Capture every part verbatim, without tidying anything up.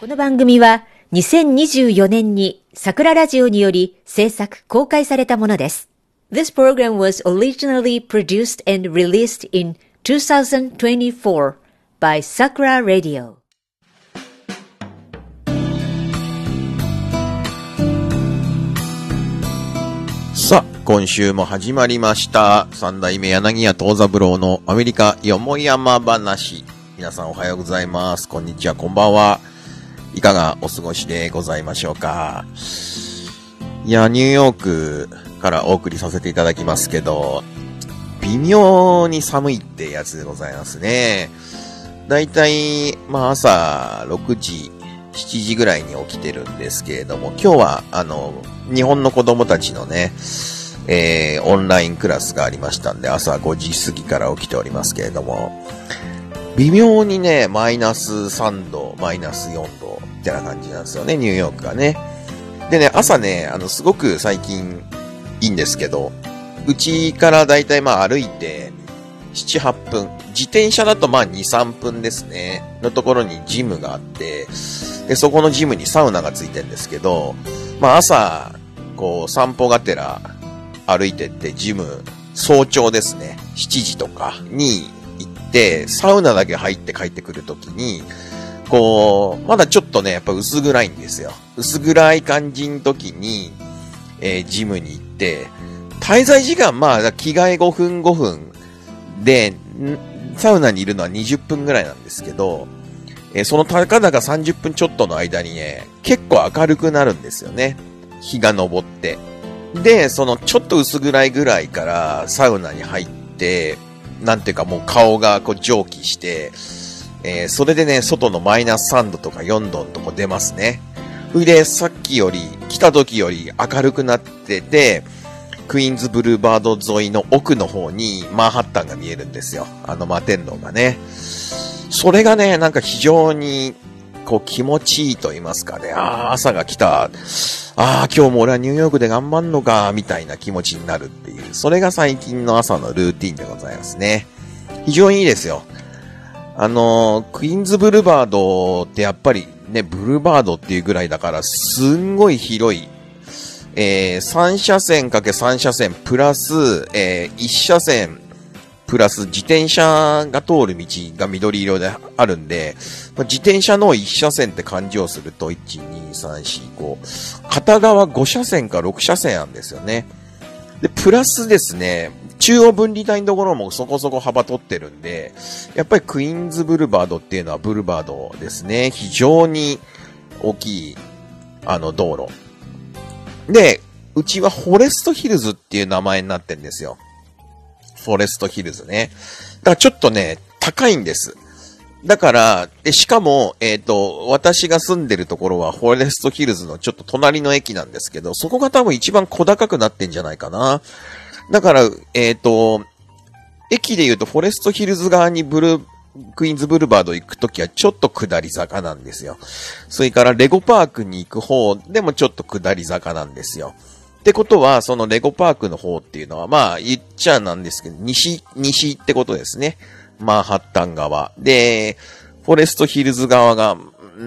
この番組はにせんにじゅうよねんに桜ラジオにより制作公開されたものです。This program was originally produced and released in twenty twenty-four by Sakura Radio. さあ、今週も始まりました。三代目柳家藤三郎のアメリカよもやま話。皆さんおはようございます。こんにちは、こんばんは。いかがお過ごしでございましょうか。いや、ニューヨークからお送りさせていただきますけど、微妙に寒いってやつでございますね。だいたい、まあ朝ろくじ、しちじぐらいに起きてるんですけれども、今日はあの、日本の子供たちのね、えー、オンラインクラスがありましたんで、朝ごじ過ぎから起きておりますけれども、微妙にね、マイナスさんど、マイナスよんど、ってな感じなんですよね、ニューヨークがね。でね、朝ね、あの、すごく最近いいんですけど、うちからだいたいまあ歩いてなな、はっぷん、自転車だとまあに、さんぷんですね、のところにジムがあって、で、そこのジムにサウナがついてるんですけど、まあ朝、こう散歩がてら歩いてってジム、早朝ですね、しちじとかに行って、サウナだけ入って帰ってくるときに、こう、まだちょっとね、やっぱ薄暗いんですよ。薄暗い感じの時に、えー、ジムに行って、滞在時間、まあ、着替えごふんごふんで、サウナにいるのはにじゅっぷんぐらいなんですけど、えー、そのたかだかさんじゅっぷんちょっとの間にね、結構明るくなるんですよね。日が昇って。で、そのちょっと薄暗いぐらいからサウナに入って、なんていうかもう顔がこう蒸気して、えー、それでね、外のマイナスさんどとかよんどのとこ出ますね。それで、さっきより、来た時より明るくなってて、クイーンズブルーバード沿いの奥の方にマンハッタンが見えるんですよ。あの摩天楼がね。それがね、なんか非常に、こう気持ちいいと言いますかね。ああ、朝が来た。ああ、今日も俺はニューヨークで頑張んのか、みたいな気持ちになるっていう。それが最近の朝のルーティンでございますね。非常にいいですよ。あのー、クイーンズブルーバードってやっぱりね、ブルーバードっていうぐらいだからすんごい広い、えー、さんしゃせんかけさんしゃせんプラス、えー、いちしゃせんプラス自転車が通る道が緑色であるんで、自転車のいちしゃせんって漢字をするといち、に、さん、よん、ご、片側ごしゃせんかろくしゃせんなんですよね。で、プラスですね、中央分離帯のところもそこそこ幅取ってるんで、やっぱりクイーンズブルーバードっていうのはブルーバードですね。非常に大きい、あの道路。で、うちはフォレストヒルズっていう名前になってるんですよ。フォレストヒルズね。だからちょっとね、高いんです。だから、で、しかも、えっと、私が住んでるところはフォレストヒルズのちょっと隣の駅なんですけど、そこが多分一番小高くなってんじゃないかな。だから、えっと、駅で言うとフォレストヒルズ側にブルー、クイーンズブルーバード行くときはちょっと下り坂なんですよ。それからレゴパークに行く方でもちょっと下り坂なんですよ。ってことは、そのレゴパークの方っていうのは、まあ言っちゃなんですけど、西、西ってことですね。マンハッタン側。で、フォレストヒルズ側が、うん、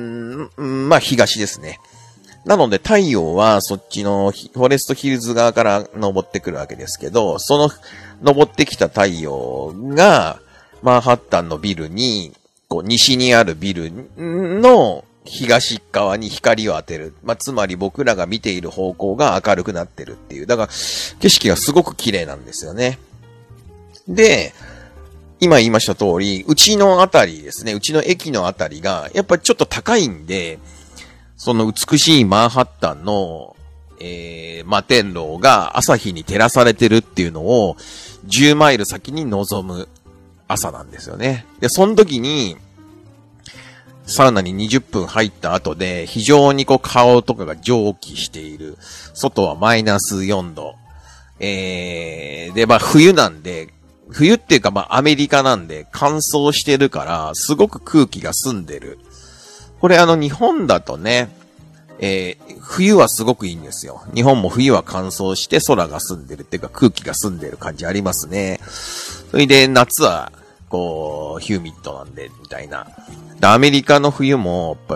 まあ東ですね。なので太陽はそっちのフォレストヒルズ側から昇ってくるわけですけど、その昇ってきた太陽がマンハッタンのビルに、こう西にあるビルの東側に光を当てる。まあ、つまり僕らが見ている方向が明るくなってるっていう。だから景色がすごく綺麗なんですよね。で、今言いました通り、うちのあたりですね、うちの駅のあたりがやっぱりちょっと高いんで、その美しいマンハッタンの、えー、摩天楼が朝日に照らされてるっていうのをじゅうマイル先に望む朝なんですよね。で、その時にサウナににじゅっぷん入った後で非常にこう顔とかが蒸気している。外はマイナスよんど。えー、で、まあ冬なんで、冬っていうかまあアメリカなんで乾燥してるからすごく空気が澄んでる。これあの日本だとね、えー、冬はすごくいいんですよ。日本も冬は乾燥して空が澄んでるっていうか空気が澄んでる感じありますね。それで夏はこうヒューミッドなんでみたいな。でアメリカの冬もやっぱ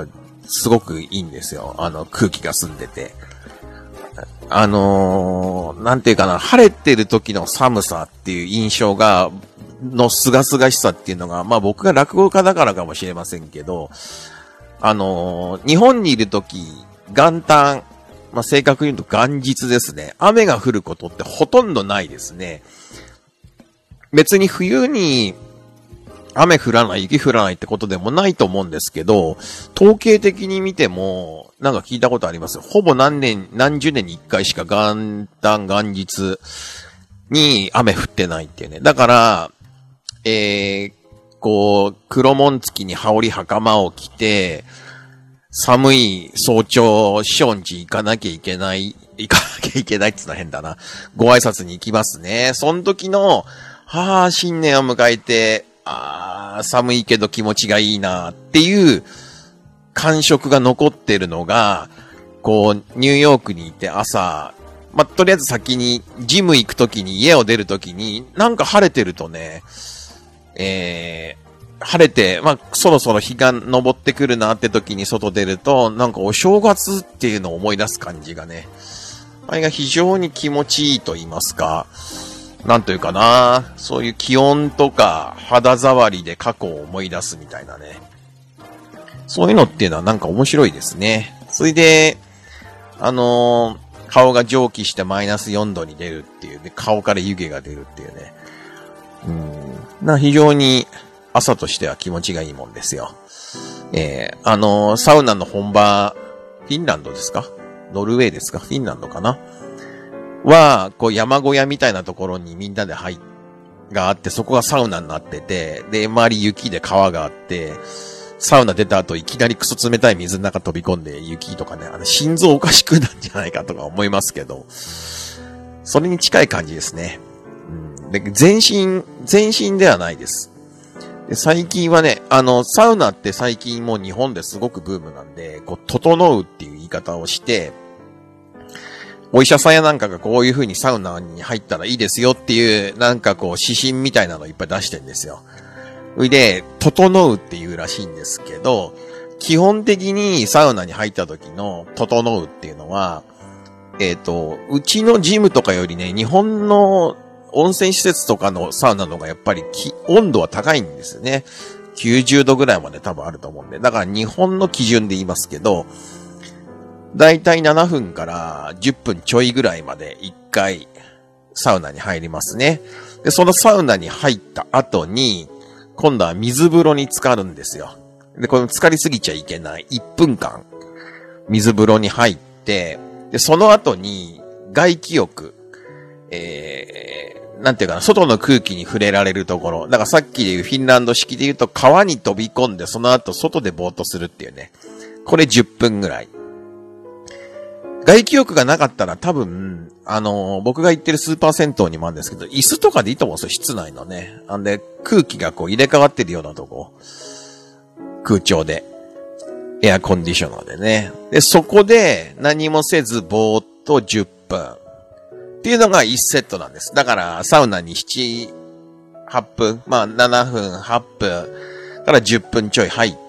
すごくいいんですよ。あの、空気が澄んでて。あのー、なんていうかな、晴れてる時の寒さっていう印象が、のすがすがしさっていうのが、まあ僕が落語家だからかもしれませんけど、あのー、日本にいる時、元旦、まあ正確に言うと元日ですね。雨が降ることってほとんどないですね。別に冬に、雨降らない、雪降らないってことでもないと思うんですけど、統計的に見ても、なんか聞いたことあります。ほぼ何年、何十年に一回しか元旦、元日に雨降ってないっていうね。だから、えー、こう、黒紋付きに羽織袴を着て、寒い早朝、師匠んち行かなきゃいけない、行かなきゃいけないって言ったら変だな。ご挨拶に行きますね。その時の、はぁ、新年を迎えて、あー、寒いけど気持ちがいいなっていう感触が残ってるのが、こう、ニューヨークにいて朝、まあ、とりあえず先にジム行くときに家を出るときに、なんか晴れてるとね、えー、晴れて、まあ、そろそろ日が昇ってくるなって時に外出ると、なんかお正月っていうのを思い出す感じがね、あれが非常に気持ちいいと言いますか、なんというかな、そういう気温とか肌触りで過去を思い出すみたいなね。そういうのっていうのはなんか面白いですね。それで、あのー、顔が蒸気してマイナスよんどに出るっていうね、顔から湯気が出るっていうね。うん。な、非常に朝としては気持ちがいいもんですよ。えー、あのー、サウナの本場、フィンランドですか？ノルウェーですか？フィンランドかな？は、こう山小屋みたいなところにみんなで入っ、があって、そこがサウナになってて、で、周り雪で川があって、サウナ出た後いきなりクソ冷たい水の中飛び込んで雪とかね、あの心臓おかしくなんじゃないかとか思いますけど、それに近い感じですね。うん、で全身、全身ではないです。で最近はね、あの、サウナって最近もう日本ですごくブームなんで、こう、整うっていう言い方をして、お医者さんやなんかがこういう風にサウナに入ったらいいですよっていう、なんかこう指針みたいなのをいっぱい出してるんですよ。それで、整うっていうらしいんですけど、基本的にサウナに入った時の整うっていうのは、えっと、うちのジムとかよりね、日本の温泉施設とかのサウナの方がやっぱり温度は高いんですよね。きゅうじゅうどぐらいまで多分あると思うんで。だから日本の基準で言いますけど、だいたいななふんからじゅっぷんちょいぐらいまでいっかいサウナに入りますね。で、そのサウナに入った後に、今度は水風呂に浸かるんですよ。で、これ浸かりすぎちゃいけない。いっぷんかん水風呂に入って、で、その後に外気浴、えー、なんていうかな、外の空気に触れられるところ。だからさっきで言うフィンランド式で言うと川に飛び込んで、その後外でぼーっとするっていうね。これじゅっぷんぐらい。外気浴がなかったら多分、あのー、僕が行ってるスーパー銭湯にもあるんですけど、椅子とかでいいと思うんですよ、室内のね。あんで、空気がこう入れ替わってるようなとこ。空調で。エアコンディショナーでね。で、そこで何もせずぼーっとじゅっぷん。っていうのがいちセットなんです。だから、サウナになな、はっぷん。まあ、ななふん、はっぷん。からじゅっぷんちょい入って、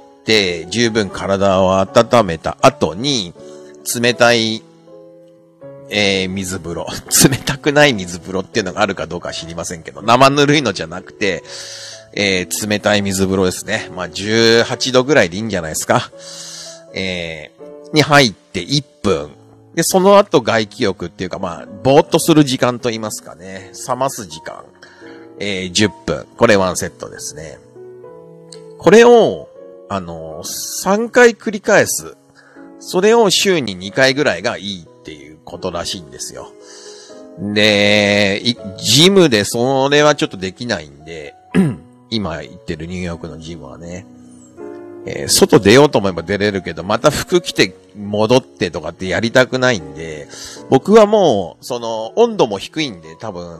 十分体を温めた後に、冷たい、えー、水風呂。冷たくない水風呂っていうのがあるかどうか知りませんけど、生ぬるいのじゃなくて、えー、冷たい水風呂ですね。まあ、じゅうはちどぐらいでいいんじゃないですか。えー、に入っていっぷん。で、その後外気浴っていうか、まあ、ぼーっとする時間と言いますかね。冷ます時間。えー、じゅっぷん。これワンセットですね。これを、あのー、さんかい繰り返す。それを週ににかいぐらいがいいっていうことらしいんですよ。で、ジムでそれはちょっとできないんで、今行ってるニューヨークのジムはね、えー、外出ようと思えば出れるけど、また服着て戻ってとかってやりたくないんで、僕はもう、その、温度も低いんで、多分、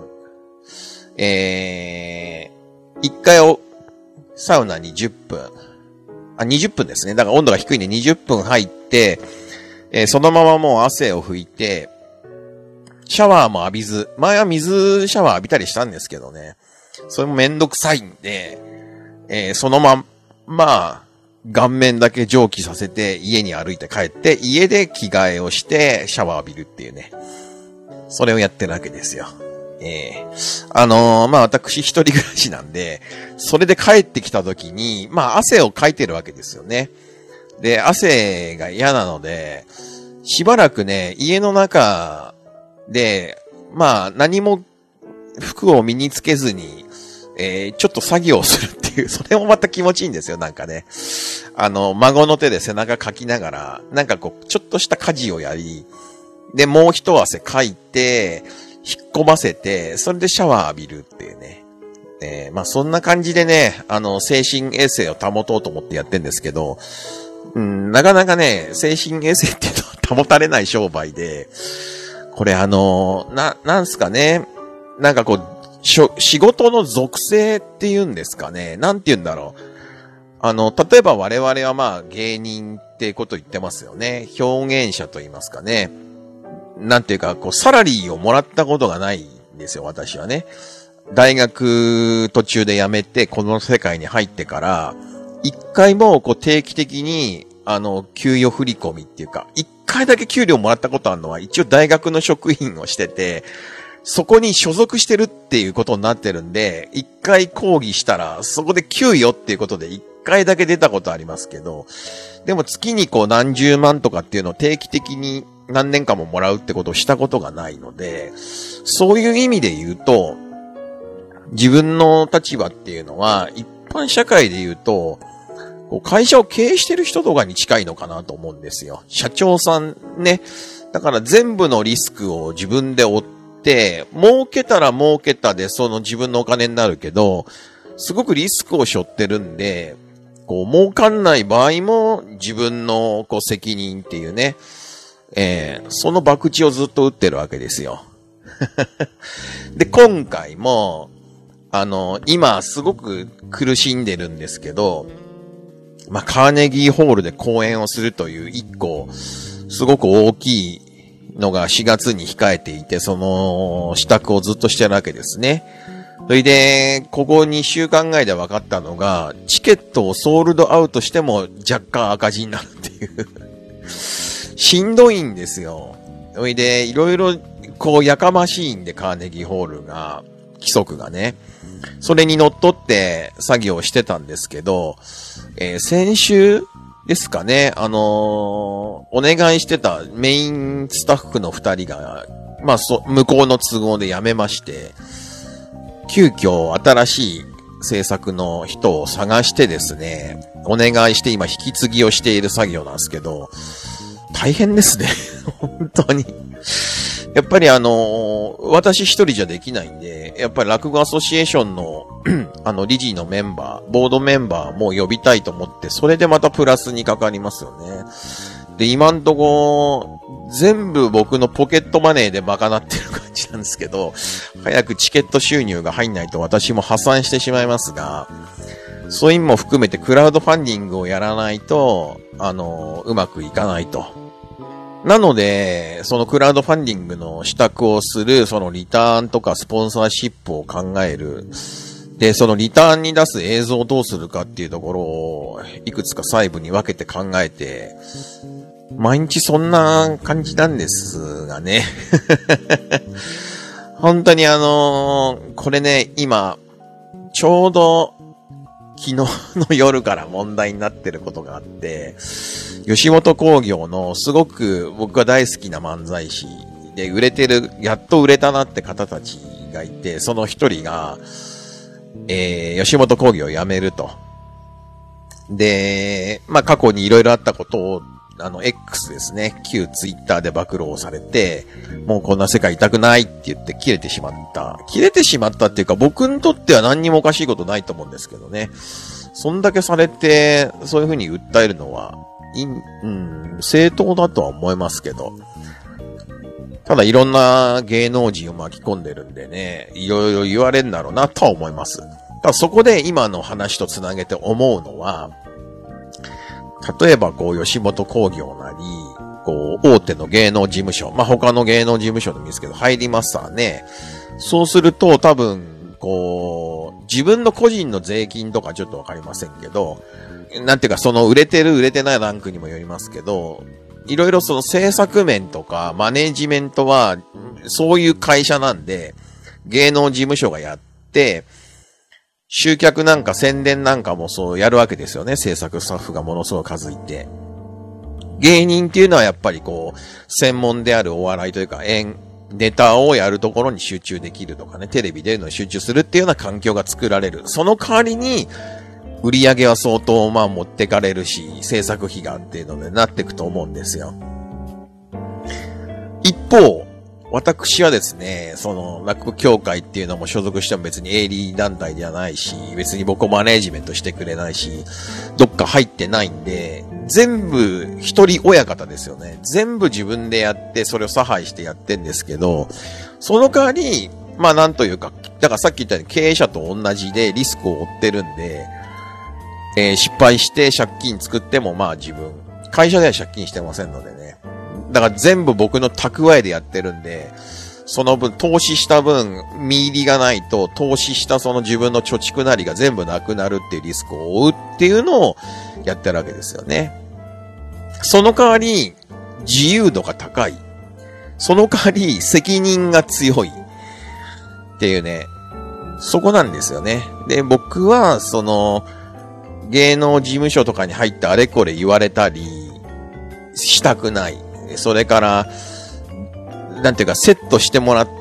えー、一回を、サウナにじゅっぷん、あ、にじゅっぷんですね。だから温度が低いんでにじゅっぷん入って、えー、そのままもう汗を拭いて、シャワーも浴びず、前は水シャワー浴びたりしたんですけどね。それもめんどくさいんで、えー、そのまんま、 顔面だけ蒸気させて家に歩いて帰って、家で着替えをしてシャワー浴びるっていうね。それをやってるわけですよ。ええー、あのー、まあ、私一人暮らしなんで、それで帰ってきた時に、まあ、汗をかいてるわけですよね。で、汗が嫌なので、しばらくね、家の中で、まあ、何も服を身につけずに、えー、ちょっと作業をするっていう、それもまた気持ちいいんですよ、なんかね。あの、孫の手で背中かきながら、なんかこう、ちょっとした家事をやり、で、もう一汗かいて、引っ込ませて、それでシャワー浴びるっていうね。えー、まあそんな感じでね、あの、精神衛生を保とうと思ってやってんですけど、うん、なかなかね、精神衛生っていうのは保たれない商売で、これあの、な、なんすかね、なんかこう、しょ、仕事の属性っていうんですかね。なんて言うんだろう。あの、例えば我々はまあ芸人ってこと言ってますよね。表現者と言いますかね。なんていうか、こう、サラリーをもらったことがないんですよ、私はね。大学途中で辞めて、この世界に入ってから、一回もこう定期的に、あの、給与振り込みっていうか、一回だけ給料もらったことあるのは、一応大学の職員をしてて、そこに所属してるっていうことになってるんで、一回講義したら、そこで給与っていうことで一回だけ出たことありますけど、でも月にこう何十万とかっていうのを定期的に何年間ももらうってことをしたことがないので、そういう意味で言うと、自分の立場っていうのは、一般社会で言うと、こう会社を経営してる人とかに近いのかなと思うんですよ。社長さんね。だから全部のリスクを自分で負って、で、儲けたら儲けたでその自分のお金になるけど、すごくリスクを背負ってるんで、こう、儲かんない場合も自分のこう責任っていうね、えー、その博打をずっと打ってるわけですよ。で、今回も、あの、今すごく苦しんでるんですけど、まあ、カーネギーホールで講演をするという一個、すごく大きいのがしがつに控えていて、その支度をずっとしてるわけですね。それで、ここにしゅうかんぐらいで分かったのが、チケットをソールドアウトしても若干赤字になるっていう。しんどいんですよ。それで、いろいろ、こう、やかましいんで、カーネギーホールが、規則がね。それにのっとって作業してたんですけど、えー、先週、ですかね、あのー、お願いしてたメインスタッフの二人が、まあ、そ、向こうの都合で辞めまして、急遽新しい制作の人を探してですね、お願いして今引き継ぎをしている作業なんですけど、大変ですね。本当に。やっぱりあのー、私一人じゃできないんで、やっぱり落語アソシエーションのあの、理事のメンバー、ボードメンバーも呼びたいと思って、それでまたプラスにかかりますよね。で、今んとこ、全部僕のポケットマネーで賄ってる感じなんですけど、早くチケット収入が入んないと私も破産してしまいますが、そういう意味も含めてクラウドファンディングをやらないと、あの、うまくいかないと。なので、そのクラウドファンディングの支度をする、そのリターンとかスポンサーシップを考える。で、そのリターンに出す映像をどうするかっていうところを、いくつか細部に分けて考えて、毎日そんな感じなんですがね。本当にあのー、これね、今、ちょうど、昨日の夜から問題になってることがあって、吉本興業のすごく僕が大好きな漫才師で売れてる、やっと売れたなって方たちがいて、その一人が、えー、吉本興業を辞めると。で、まあ、過去にいろいろあったことを、あの、X ですね、旧ツイッターで暴露をされて、もうこんな世界痛くないって言って切れてしまった。切れてしまったっていうか、僕にとっては何にもおかしいことないと思うんですけどね。そんだけされて、そういうふうに訴えるのは、いん、うん、正当だとは思いますけど。ただいろんな芸能人を巻き込んでるんでね、いろいろ言われるんだろうなとは思います。ただそこで今の話とつなげて思うのは、例えばこう吉本興業なり、こう大手の芸能事務所、まあ、他の芸能事務所でもいいですけど入りますわね。そうすると多分、こ自分の個人の税金とかちょっとわかりませんけど、なんていうかその売れてる売れてないランクにもよりますけど、いろいろその制作面とかマネージメントはそういう会社なんで、芸能事務所がやって、集客なんか宣伝なんかもそうやるわけですよね。制作スタッフがものすごい数いて。芸人っていうのはやっぱりこう、専門であるお笑いというか、演、ネタをやるところに集中できるとかね、テレビでの集中するっていうような環境が作られる。その代わりに、売り上げは相当まあ持ってかれるし、制作費がっていうのでなっていくと思うんですよ。一方、私はですね、その落語協会っていうのも所属しても別に営利団体ではないし、別に僕をマネージメントしてくれないし、どっか入ってないんで、全部一人親方ですよね。全部自分でやって、それを差配してやってんですけど、その代わり、まあなんというか、だからさっき言ったように経営者と同じでリスクを負ってるんで、えー、失敗して借金作ってもまあ自分、会社では借金してませんのでね。だから全部僕の蓄えでやってるんで、その分、投資した分、見入りがないと、投資したその自分の貯蓄なりが全部なくなるっていうリスクを負うっていうのをやってるわけですよね。その代わり、自由度が高い。その代わり、責任が強い。っていうね、そこなんですよね。で、僕は、その、芸能事務所とかに入ってあれこれ言われたり、したくない。それから、なんていうか、セットしてもらって、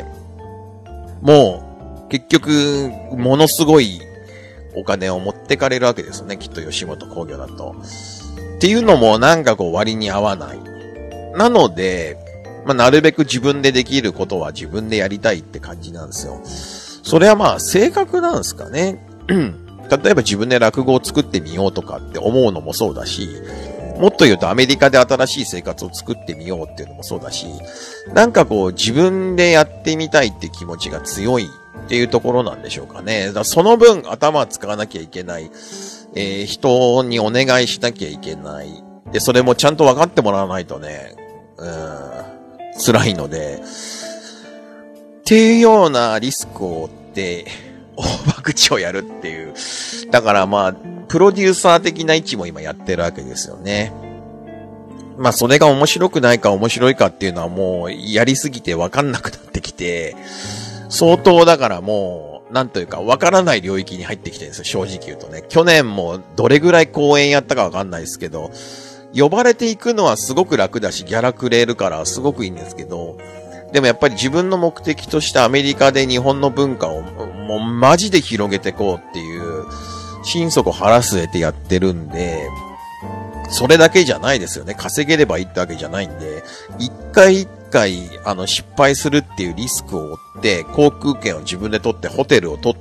もう、結局、ものすごいお金を持ってかれるわけですよね。きっと吉本興業だと。っていうのもなんかこう割に合わない。なので、まあ、なるべく自分でできることは自分でやりたいって感じなんですよ。それはまあ、性格なんですかね。例えば自分で落語を作ってみようとかって思うのもそうだし、もっと言うとアメリカで新しい生活を作ってみようっていうのもそうだし、なんかこう自分でやってみたいって気持ちが強いっていうところなんでしょうかね。だからその分頭使わなきゃいけない、えー、人にお願いしなきゃいけない。で、それもちゃんと分かってもらわないとね、うーん、辛いので、っていうようなリスクを負って、大博打をやるっていう。だからまあ、プロデューサー的な位置も今やってるわけですよね。まあそれが面白くないか面白いかっていうのはもうやりすぎてわかんなくなってきて、相当だからもう、なんというかわからない領域に入ってきてるんですよ、正直言うとね。去年もどれぐらい公演やったかわかんないですけど、呼ばれていくのはすごく楽だし、ギャラくれるからすごくいいんですけど、でもやっぱり自分の目的としてアメリカで日本の文化をもうマジで広げていこうっていう、心底腹据えてやってるんで、それだけじゃないですよね。稼げればいいってわけじゃないんで、一回一回、あの、失敗するっていうリスクを負って、航空券を自分で取って、ホテルを取って、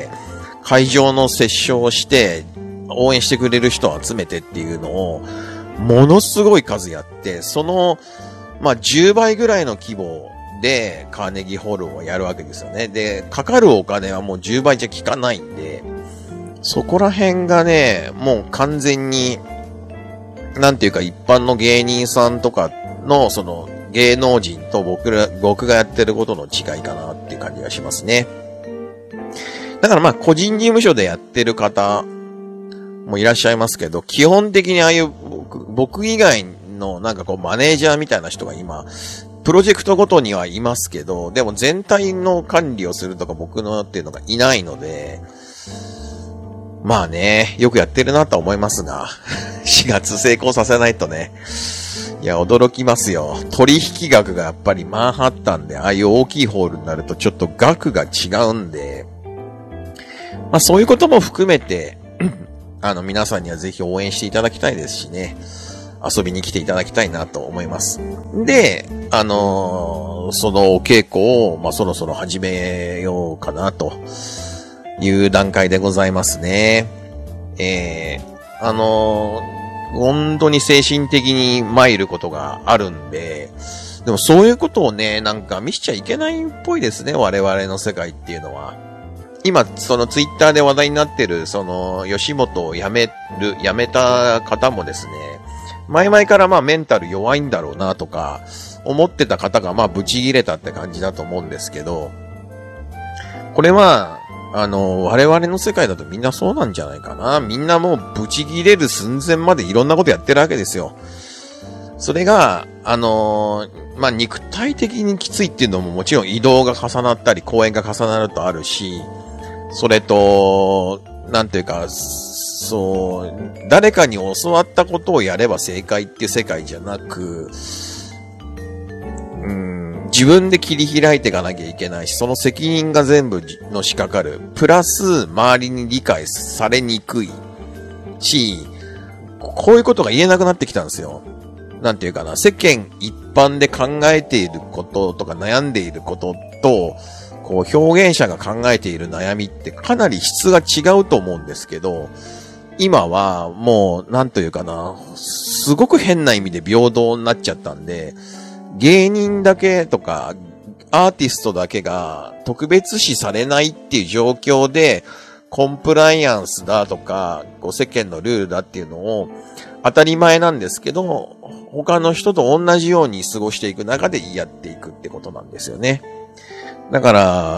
会場の折衝をして、応援してくれる人を集めてっていうのを、ものすごい数やって、その、まあ、じゅうばいぐらいの規模で、カーネギーホールをやるわけですよね。で、かかるお金はもうじゅうばいじゃ効かないんで、そこら辺がね、もう完全に、なんていうか一般の芸人さんとかの、その芸能人と僕ら、僕がやってることの違いかなっていう感じがしますね。だからまあ個人事務所でやってる方もいらっしゃいますけど、基本的にああいう僕、僕以外のなんかこうマネージャーみたいな人が今、プロジェクトごとにはいますけど、でも全体の管理をするとか僕のっていうのがいないので、まあね、よくやってるなと思いますが、しがつ成功させないとね。いや、驚きますよ。取引額がやっぱりマンハッタンで、ああいう大きいホールになるとちょっと額が違うんで、まあそういうことも含めて、あの皆さんにはぜひ応援していただきたいですしね、遊びに来ていただきたいなと思います。で、あのー、そのお稽古を、まあそろそろ始めようかなと。いう段階でございますね。えー、あのー、本当に精神的に参ることがあるんで、でもそういうことをね、なんか見しちゃいけないっぽいですね、我々の世界っていうのは。今、そのツイッターで話題になってる、その、吉本を辞める、辞めた方もですね、前々からまあメンタル弱いんだろうなとか、思ってた方がまあブチ切れたって感じだと思うんですけど、これは、 あの、我々の世界だとみんなそうなんじゃないかな。みんなもうブチ切れる寸前までいろんなことやってるわけですよ。それが、あのー、まあ、肉体的にきついっていうのももちろん移動が重なったり、公演が重なるとあるし、それと、なんていうか、そう、誰かに教わったことをやれば正解っていう世界じゃなく、うん、自分で切り開いていかなきゃいけないし、その責任が全部のしかかる。プラス、周りに理解されにくいし、こういうことが言えなくなってきたんですよ。なんていうかな、世間一般で考えていることとか悩んでいることと、こう表現者が考えている悩みってかなり質が違うと思うんですけど、今はもうなんというかな、すごく変な意味で平等になっちゃったんで、芸人だけとかアーティストだけが特別視されないっていう状況で、コンプライアンスだとか、こう世間のルールだっていうのを当たり前なんですけど、他の人と同じように過ごしていく中でやっていくってことなんですよね。だから、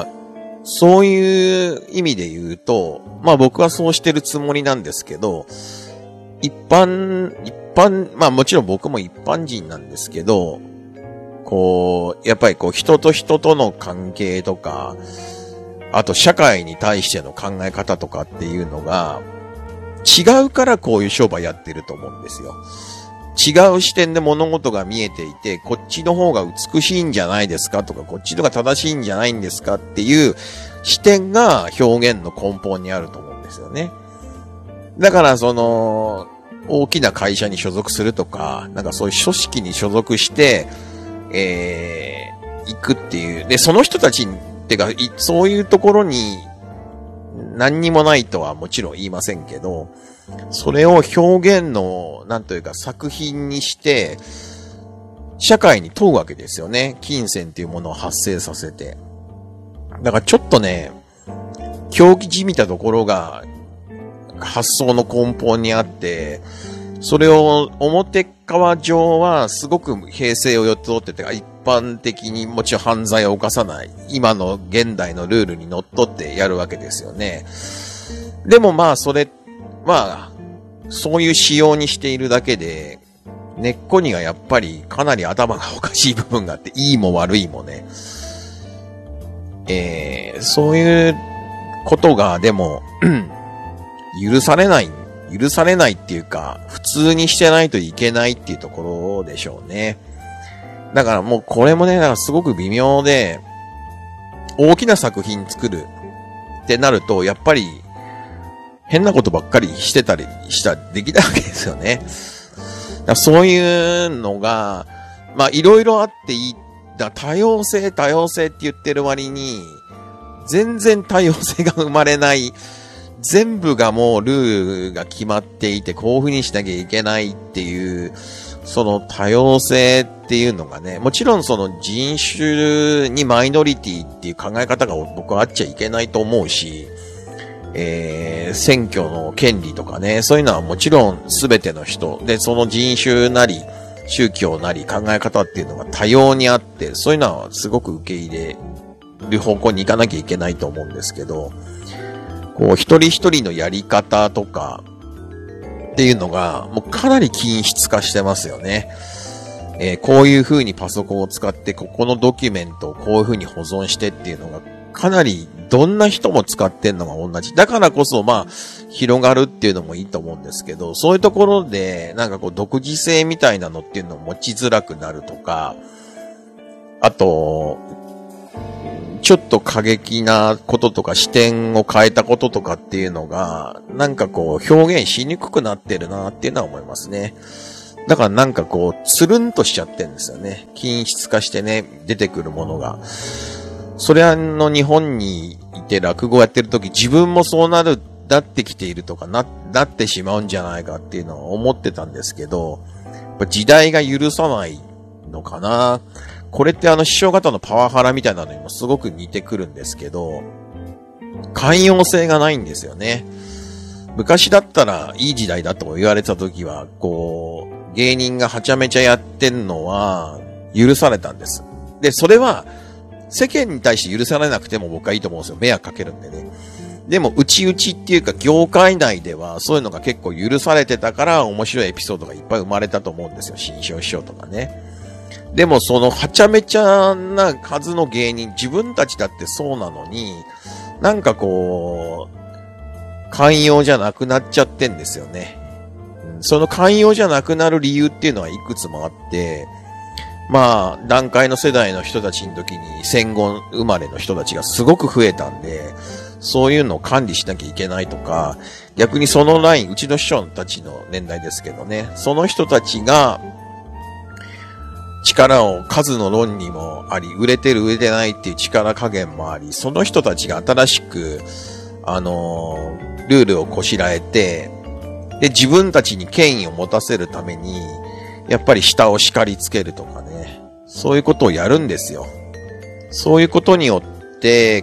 そういう意味で言うと、まあ僕はそうしてるつもりなんですけど、一般、一般、まあもちろん僕も一般人なんですけど、こう、やっぱりこう人と人との関係とか、あと社会に対しての考え方とかっていうのが違うからこういう商売やってると思うんですよ。違う視点で物事が見えていて、こっちの方が美しいんじゃないですかとか、こっちの方が正しいんじゃないんですかっていう視点が表現の根本にあると思うんですよね。だからその、大きな会社に所属するとか、なんかそういう組織に所属して、えー、行くっていう。で、その人たちってか、そういうところに何にもないとはもちろん言いませんけど、それを表現の、なんというか作品にして、社会に問うわけですよね。金銭っていうものを発生させて。だからちょっとね、狂気じみたところが発想の根本にあって、それを表側上はすごく平成を装ってて、一般的にもちろん犯罪を犯さない、今の現代のルールにのっとってやるわけですよね。でもまあそれ、まあ、そういう仕様にしているだけで、根っこにはやっぱりかなり頭がおかしい部分があって、いいも悪いもね。えー、そういうことがでも、許されない、許されないっていうか、普通にしてないといけないっていうところでしょうね。だからもうこれもね、だからすごく微妙で、大きな作品作るってなると、やっぱり、変なことばっかりしてたりしたらできないわけですよね。だからそういうのが、まあいろいろあっていい。だ多様性多様性って言ってる割に、全然多様性が生まれない。全部がもうルールが決まっていて、こういう風にしなきゃいけないっていう、その多様性っていうのがね、もちろんその人種にマイノリティっていう考え方が僕はあっちゃいけないと思うし、えー、選挙の権利とかね、そういうのはもちろん全ての人で、その人種なり宗教なり考え方っていうのが多様にあって、そういうのはすごく受け入れる方向に行かなきゃいけないと思うんですけど、こう一人一人のやり方とかっていうのがもうかなり均質化してますよね。えー、こういう風にパソコンを使ってここのドキュメントをこういう風に保存してっていうのがかなりどんな人も使ってんのが同じ。だからこそまあ広がるっていうのもいいと思うんですけど、そういうところでなんかこう独自性みたいなのっていうのを持ちづらくなるとか、あと、ちょっと過激なこととか視点を変えたこととかっていうのが、なんかこう表現しにくくなってるなっていうのは思いますね。だからなんかこう、つるんとしちゃってるんですよね。均質化してね、出てくるものが。それあの日本にいて落語やってる時、自分もそうなる、なってきているとかな、なってしまうんじゃないかっていうのを思ってたんですけど、やっぱ時代が許さないのかな。これってあの師匠方のパワハラみたいなのにもすごく似てくるんですけど、寛容性がないんですよね。昔だったらいい時代だと言われた時は、こう、芸人がはちゃめちゃやってんのは許されたんです。で、それは世間に対して許されなくても僕はいいと思うんですよ。迷惑かけるんでね。でも、内々っていうか、業界内では、そういうのが結構許されてたから、面白いエピソードがいっぱい生まれたと思うんですよ。新庄師匠とかね。でも、その、はちゃめちゃな数の芸人、自分たちだってそうなのに、なんかこう、寛容じゃなくなっちゃってんですよね。その寛容じゃなくなる理由っていうのはいくつもあって、まあ、段階の世代の人たちの時に戦後生まれの人たちがすごく増えたんで、そういうのを管理しなきゃいけないとか、逆にそのライン、うちの師匠たちの年代ですけどね、その人たちが力を数の論にもあり、売れてる売れてないっていう力加減もあり、その人たちが新しく、あのー、ルールをこしらえて、で、自分たちに権威を持たせるために、やっぱり下を叱りつけるとかね。そういうことをやるんですよ。そういうことによって、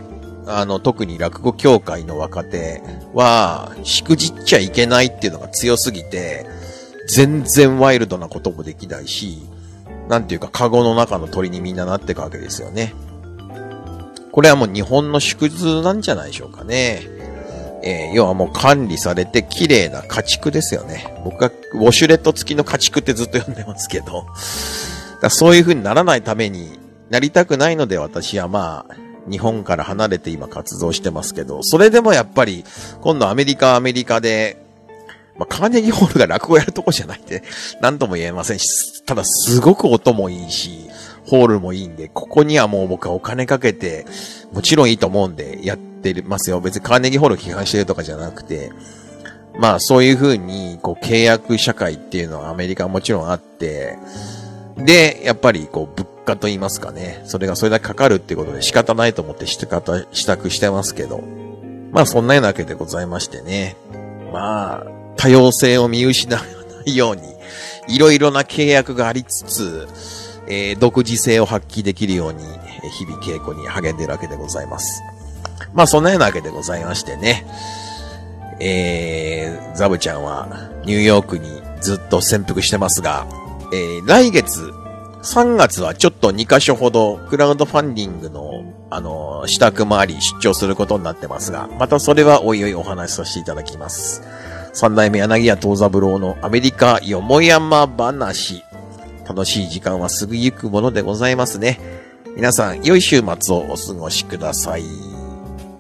あの、特に落語協会の若手は、しくじっちゃいけないっていうのが強すぎて、全然ワイルドなこともできないし、なんていうか、カゴの中の鳥にみんななっていくわけですよね。これはもう日本の縮図なんじゃないでしょうかね。えー、要はもう管理されて綺麗な家畜ですよね。僕はウォシュレット付きの家畜ってずっと呼んでますけど。だそういう風にならないためになりたくないので私はまあ、日本から離れて今活動してますけど、それでもやっぱり今度アメリカアメリカで、まあ、カーネギーホールが落語やるとこじゃないって何とも言えませんし、ただすごく音もいいし、ホールもいいんで、ここにはもう僕はお金かけて、もちろんいいと思うんでやってますよ。別にカーネギーホールを批判してるとかじゃなくて、まあそういう風にこう契約社会っていうのはアメリカはもちろんあって、で、やっぱりこう物価と言いますかね、それがそれだけかかるっていうことで仕方ないと思って仕方、支度してますけど、まあそんなようなわけでございましてね、まあ多様性を見失わないように、いろいろな契約がありつつ、えー、独自性を発揮できるように、日々稽古に励んでいるわけでございます。まあ、そんなようなわけでございましてね。えー、ザブちゃんはニューヨークにずっと潜伏してますが、えー、来月、さんがつはちょっとにカ所ほどクラウドファンディングの、あの、支度もあり出張することになってますが、またそれはおいおいお話しさせていただきます。三代目柳家藤三郎のアメリカよもやま話。楽しい時間はすぐ行くものでございますね。皆さん、良い週末をお過ごしください。